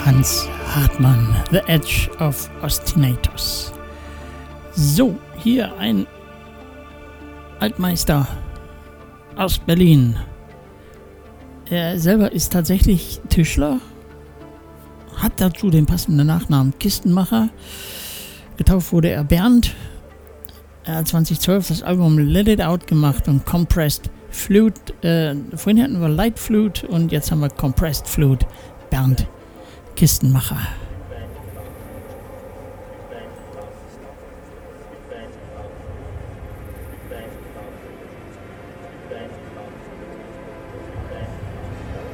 Hans Hartmann, The Edge of Ostinators. So, hier ein Altmeister aus Berlin. Er selber ist tatsächlich Tischler, hat dazu den passenden Nachnamen Kistenmacher. Getauft wurde er Bernd. Er hat 2012 das Album Let It Out gemacht und Compressed Flute. Vorhin hatten wir Light Flute und jetzt haben wir Compressed Flute. Bernd Kistenmacher.